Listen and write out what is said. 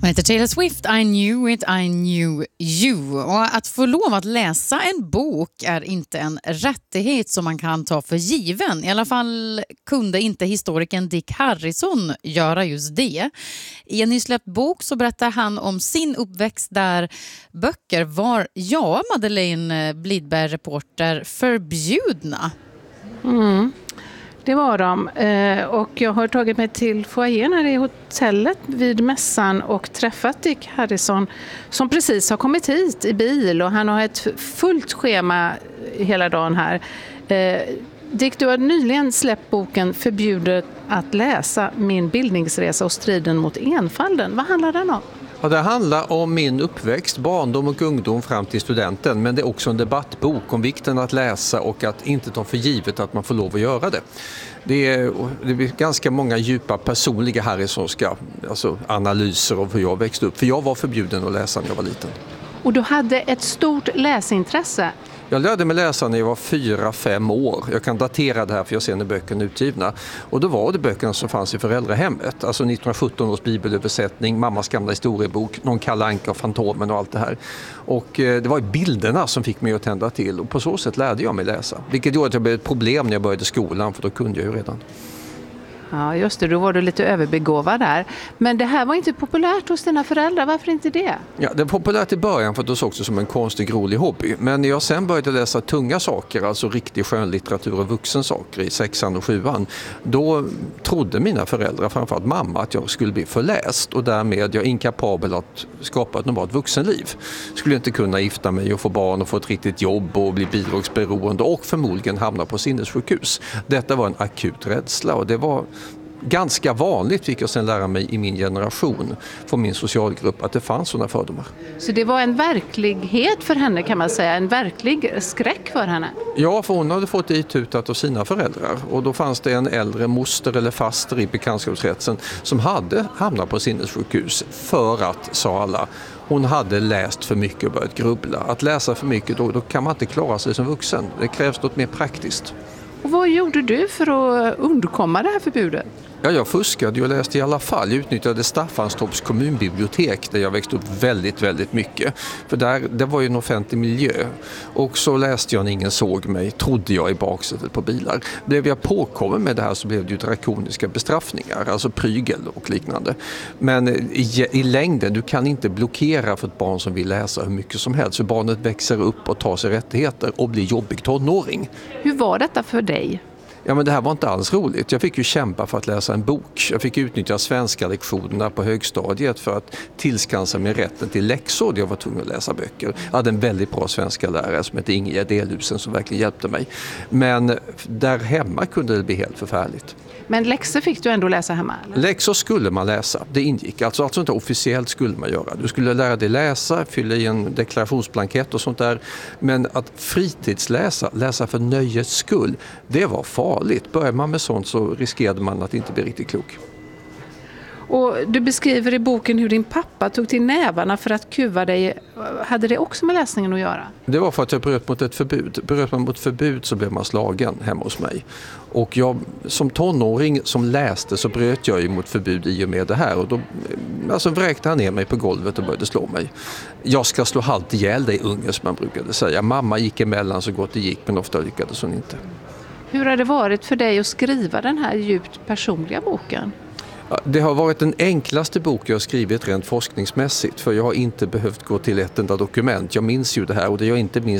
Hon heter Taylor Swift, I knew it, I knew you. Och att få lov att läsa en bok är inte en rättighet som man kan ta för given. I alla fall kunde inte historikern Dick Harrison göra just det. I en nysläppt bok så berättar han om sin uppväxt där böcker var, Madeleine Blidberg, reporter, förbjudna. Det var de. Och jag har tagit mig till foajén här i hotellet vid mässan och träffat Dick Harrison som precis har kommit hit i bil, och han har ett fullt schema hela dagen här. Dick, du har nyligen släppt boken Förbjudet att läsa, min bildningsresa och striden mot enfalden. Vad handlar den om? Ja, det handlar om min uppväxt, barndom och ungdom fram till studenten, men det är också en debattbok om vikten att läsa och att inte ta för givet att man får lov att göra det. Det är ganska många djupa personliga Harrisonska analyser av hur jag växte upp, för jag var förbjuden att läsa när jag var liten. Och du hade ett stort läsintresse. Jag lärde mig läsa när jag var 4-5 år. Jag kan datera det här för jag ser när böckerna är utgivna. Och då var det böckerna som fanns i föräldrahemmet. Alltså 1917 års bibelöversättning, mammas gamla historiebok, någon Kalle Anka och Fantomen och allt det här. Och det var bilderna som fick mig att tända till. Och på så sätt lärde jag mig läsa. Vilket gjorde att jag blev ett problem när jag började skolan, för då kunde jag ju redan. Ja, just det. Då var du lite överbegåvad där. Men det här var inte populärt hos dina föräldrar. Varför inte det? Ja, det var populärt i början för att det såg också som en konstig, rolig hobby. Men när jag sen började läsa tunga saker, alltså riktig skönlitteratur och vuxensaker i 6:an och 7:an, då trodde mina föräldrar, framförallt mamma, att jag skulle bli förläst och därmed jag inkapabel att skapa ett normalt vuxenliv. Skulle inte kunna gifta mig och få barn och få ett riktigt jobb och bli bidragsberoende och förmodligen hamna på sinnessjukhus. Detta var en akut rädsla, och det var ganska vanligt, fick jag sedan lära mig i min generation från min socialgrupp, att det fanns sådana fördomar. Så det var en verklighet för henne, kan man säga, en verklig skräck för henne? Ja, för hon hade fått det itutat av sina föräldrar, och då fanns det en äldre moster eller faster i bekantskapskretsen som hade hamnat på sinnessjukhus för att, sa alla, hon hade läst för mycket och börjat grubbla. Att läsa för mycket, då kan man inte klara sig som vuxen. Det krävs något mer praktiskt. Och vad gjorde du för att undkomma det här förbudet? Ja, jag fuskade och läste i alla fall. Jag utnyttjade Staffanstorps kommunbibliotek där jag växte upp väldigt, väldigt mycket. För det var ju en offentlig miljö. Och så läste jag när ingen såg mig, trodde jag, i baksätet på bilar. Blev jag påkommen med det här så blev det ju drakoniska bestraffningar, alltså prygel och liknande. Men i längden, du kan inte blockera för ett barn som vill läsa hur mycket som helst. Så barnet växer upp och tar sig rättigheter och blir jobbig tonåring. Hur var detta för dig? Ja, men det här var inte alls roligt. Jag fick ju kämpa för att läsa en bok. Jag fick utnyttja svenska lektionerna på högstadiet för att tillskansa mig rätten till läxor. Jag var tvungen att läsa böcker. Jag hade en väldigt bra svenska lärare som hette Ingegerd Elhusen som verkligen hjälpte mig. Men där hemma kunde det bli helt förfärligt. Men läxor fick du ändå läsa hemma? Eller? Läxor skulle man läsa, det ingick. Alltså inte officiellt skulle man göra. Du skulle lära dig läsa, fylla i en deklarationsblankett och sånt där. Men att fritidsläsa, läsa för nöjets skull, det var farligt. Börjar man med sånt så riskerade man att inte bli riktigt klok. Och du beskriver i boken hur din pappa tog till nävarna för att kuva dig. Hade det också med läsningen att göra? Det var för att jag bröt mot ett förbud. Bröt man mot förbud så blev man slagen hemma hos mig. Och jag som tonåring som läste så bröt jag ju mot förbud i och med det här. Och då vräkte han ner mig på golvet och började slå mig. Jag ska slå halt ihjäl dig, unge, som man brukade säga. Mamma gick emellan så gott det gick, men ofta lyckades hon inte. Hur har det varit för dig att skriva den här djupt personliga boken? Det har varit den enklaste bok jag har skrivit rent forskningsmässigt, för jag har inte behövt gå till ett enda dokument. Jag minns ju det här, och det jag inte minns